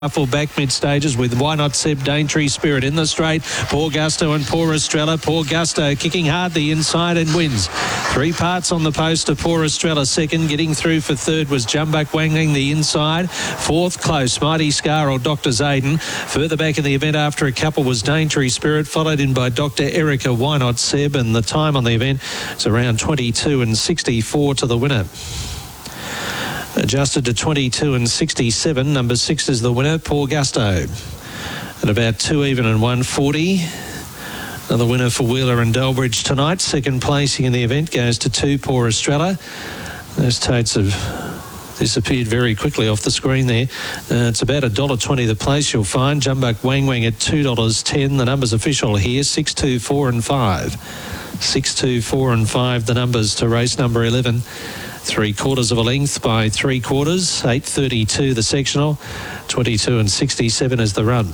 Full back mid-stages with Why Not Seb, Daintree Spirit in the straight. Poor Gusto and Poor Estrella. Poor Gusto kicking hard the inside and wins. 3 parts on the post to Poor Estrella. Second, getting through for third was Jumbuk Wangling the inside. Fourth, close, Mighty Scar or Dr. Zayden. Further back in the event after a couple was Daintree Spirit, followed in by Dr. Erica Why Not Seb, and the time on the event is around 22:64 to the winner. Adjusted to 22:67. Number 6 is the winner, Poor Gusto. At about 2 even and 140. Another winner for Wheeler and Delbridge tonight. Second placing in the event goes to 2, Poor Estrella. Those totes have disappeared very quickly off the screen there. It's about $1.20 the place you'll find. Jumbuk Wangling at $2.10. The numbers official here, 6, 2, 4 and 5. 6, 2, 4 and 5, the numbers to race number 11. 3/4 of a length by 3/4. 8:32 the sectional. 22:67 is the run.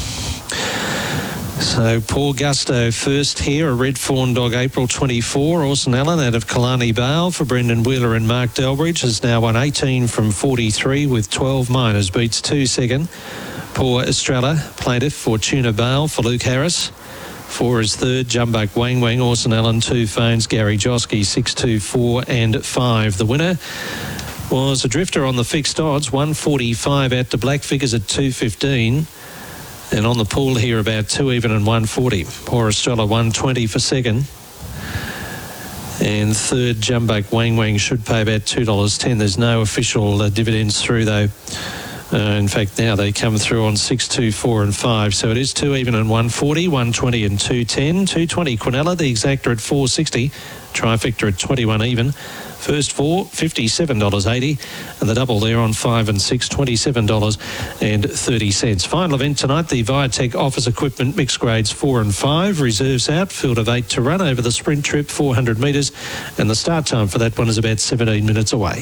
So Poor Gusto first here, a red fawn dog, April 24. Orson Allen out of Killarney Vale for Brendan Wheeler and Mark Delbridge has now won 18 from 43 with 12 minors. Beats 2 second. Poor Estrella, plaintiff, Fortuna Bale for Luke Harris. 4 is third, Jumbuk Wangling, Orson Allen, 2 phones, Gary Joski, 6, 2, 4 and 5. The winner was a drifter on the fixed odds, 145 out to black figures at 215. And on the pool here about 2 even and 140. Poor Estrella 120 for second. And third, Jumbuk Wangling should pay about $2.10. There's no official dividends through though. In fact, now they come through on 6, 2, 4 and 5. So it is 2 even and 140, 120 and 210. 220 Quinella, the exacta at 460. Trifecta at 21 even. First 4, $57.80. And the double there on 5 and 6, $27.30. Final event tonight, the Viatech Office Equipment Mixed Grades 4 and 5. Reserves out, field of 8 to run over the sprint trip, 400 metres. And the start time for that one is about 17 minutes away.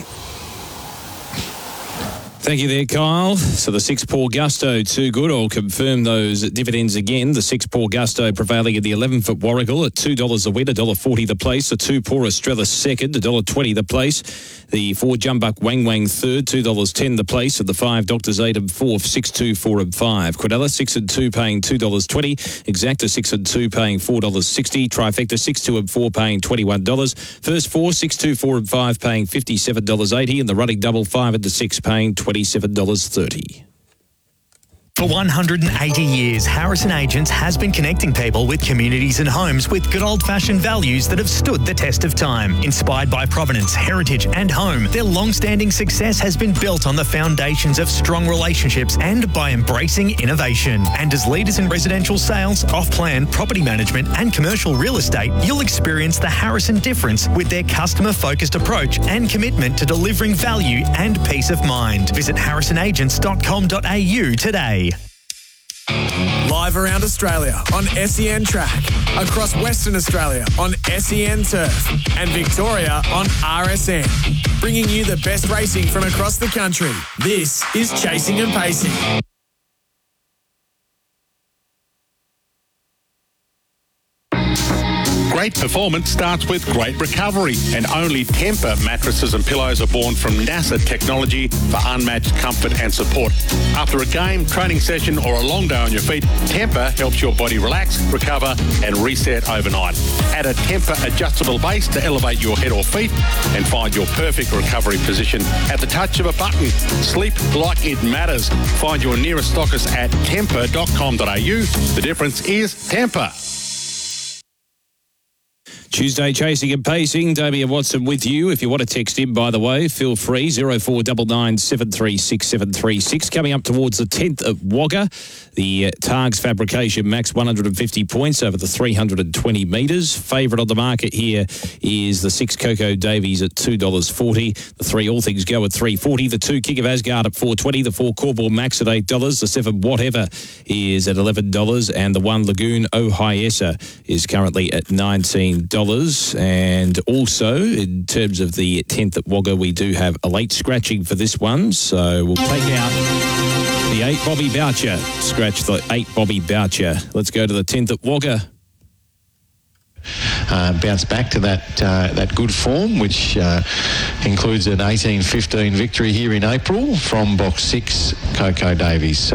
Thank you there, Kyle. So the 6 Poor Gusto, too good. I'll confirm those dividends again. The 6 Poor Gusto prevailing at the 11-foot Warrigal at $2 a win, $1.40 the place. The 2 Poor Estrella second, $1.20 the place. The 4 Jumbuk Wangling third, $2.10 the place. And the 5 Dr. Zayden fourth, 6, 2, 4 and 5. Quinella 6 and 2 paying $2.20. Exacta 6 and 2 paying $4.60. Trifecta 6, 2 and 4 paying $21. First 4, 6, 2, 4 and 5 paying $57.80. And the running double 5 and 6 paying $27.30. For 180 years, Harrison Agents has been connecting people with communities and homes with good old-fashioned values that have stood the test of time. Inspired by provenance, heritage and home, their long-standing success has been built on the foundations of strong relationships and by embracing innovation. And as leaders in residential sales, off-plan, property management and commercial real estate, you'll experience the Harrison difference with their customer-focused approach and commitment to delivering value and peace of mind. Visit harrisonagents.com.au today. Live around Australia on SEN Track, across Western Australia on SEN Turf, and Victoria on RSN. Bringing you the best racing from across the country. This is Chasing and Pacing. Great performance starts with great recovery, and only Tempur mattresses and pillows are born from NASA technology for unmatched comfort and support. After a game, training session or a long day on your feet, Tempur helps your body relax, recover and reset overnight. Add a Tempur adjustable base to elevate your head or feet and find your perfect recovery position at the touch of a button. Sleep like it matters. Find your nearest stockist at tempur.com.au. The difference is Tempur. Tuesday Chasing and Pacing, Damien Watson with you. If you want to text in, by the way, feel free, 0499 736 736. Coming up towards the 10th of Wagga, the Targs Fabrication Max 150 points over the 320 metres. Favourite on the market here is the 6 Coco Davies at $2.40. The 3 All Things Go at $3.40. The 2 King of Asgard at $4.20. The 4 Corboral Max at $8. The 7 Whatever is at $11. And the 1 Lagoon Ohiesa is currently at $19. And also, in terms of the 10th at Wagga, we do have a late scratching for this one. So we'll take out the 8 Bobby Boucher. Scratch the 8 Bobby Boucher. Let's go to the 10th at Wagga. Bounce back to that good form, which includes an 18-15 victory here in April from box 6, Coco Davies.